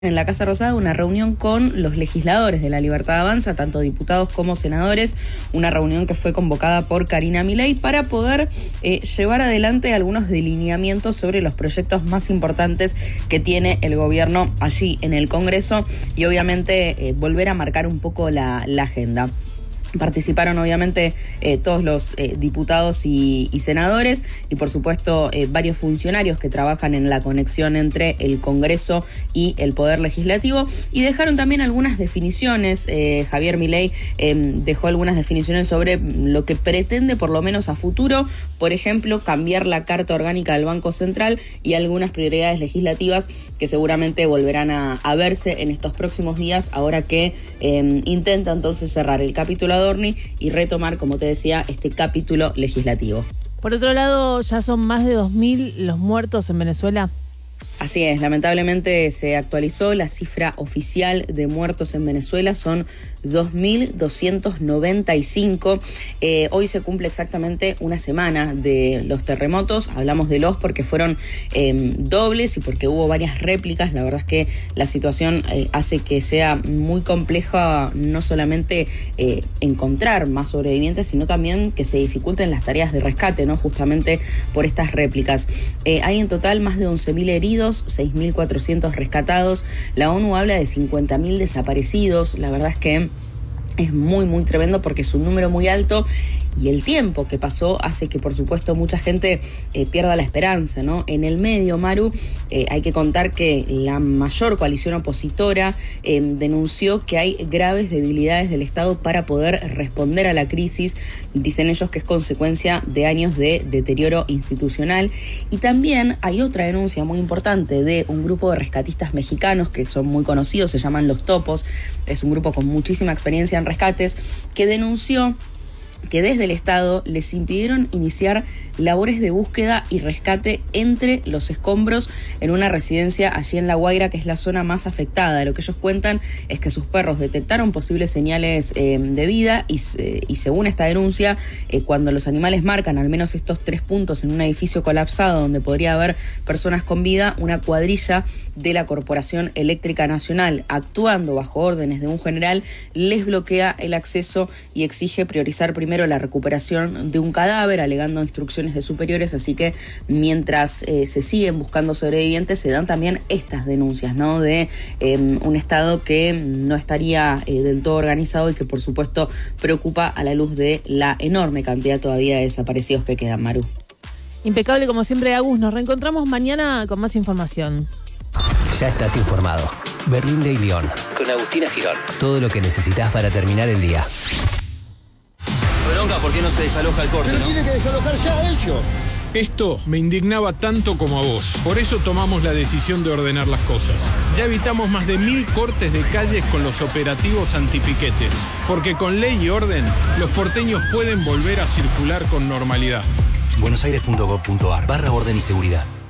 En la Casa Rosada una reunión con los legisladores de La Libertad Avanza, tanto diputados como senadores, una reunión que fue convocada por Karina Milei para poder llevar adelante algunos delineamientos sobre los proyectos más importantes que tiene el gobierno allí en el Congreso y obviamente volver a marcar un poco la agenda. Participaron obviamente todos los diputados y senadores y por supuesto varios funcionarios que trabajan en la conexión entre el Congreso y el Poder Legislativo y dejaron también algunas definiciones. Javier Milei dejó algunas definiciones sobre lo que pretende por lo menos a futuro, por ejemplo, cambiar la Carta Orgánica del Banco Central y algunas prioridades legislativas que seguramente volverán a verse en estos próximos días ahora que intenta entonces cerrar el capítulo Adorni y retomar, como te decía, este capítulo legislativo. Por otro lado, ya son más de 2.000 los muertos en Venezuela. Así es, lamentablemente se actualizó la cifra oficial de muertos en Venezuela, son 2.295. Hoy se cumple exactamente una semana de los terremotos, hablamos de los porque fueron dobles y porque hubo varias réplicas. La verdad es que la situación hace que sea muy compleja no solamente encontrar más sobrevivientes, sino también que se dificulten las tareas de rescate, ¿no? Justamente por estas réplicas. Hay en total más de 11.000 heridos, 6.400 rescatados. La ONU habla de 50.000 desaparecidos. La verdad es que es muy, muy tremendo porque es un número muy alto y el tiempo que pasó hace que, por supuesto, mucha gente pierda la esperanza, ¿no? En el medio, Maru, hay que contar que la mayor coalición opositora denunció que hay graves debilidades del Estado para poder responder a la crisis. Dicen ellos que es consecuencia de años de deterioro institucional. Y también hay otra denuncia muy importante de un grupo de rescatistas mexicanos que son muy conocidos, se llaman Los Topos. Es un grupo con muchísima experiencia en rescates que denunció que desde el Estado les impidieron iniciar labores de búsqueda y rescate entre los escombros en una residencia allí en La Guaira, que es la zona más afectada. Lo que ellos cuentan es que sus perros detectaron posibles señales de vida y según esta denuncia, cuando los animales marcan al menos estos 3 puntos en un edificio colapsado donde podría haber personas con vida, una cuadrilla de la Corporación Eléctrica Nacional, actuando bajo órdenes de un general, les bloquea el acceso y exige priorizar primero la recuperación de un cadáver, alegando instrucciones de superiores. Así que mientras se siguen buscando sobrevivientes, se dan también estas denuncias, ¿no? De un Estado que no estaría del todo organizado y que por supuesto preocupa a la luz de la enorme cantidad todavía de desaparecidos que quedan, Maru. Impecable como siempre, Agus. Nos reencontramos mañana con más información. Ya estás informado. Berlín de León. Con Agustina Girón. Todo lo que necesitas para terminar el día. Bronca, ¿por qué no se desaloja el corte? Pero ¿no? tienen que desalojar ya ellos. Esto me indignaba tanto como a vos. Por eso tomamos la decisión de ordenar las cosas. Ya evitamos más de 1.000 cortes de calles con los operativos antipiquetes. Porque con ley y orden, los porteños pueden volver a circular con normalidad. buenosaires.gov.ar/orden y seguridad.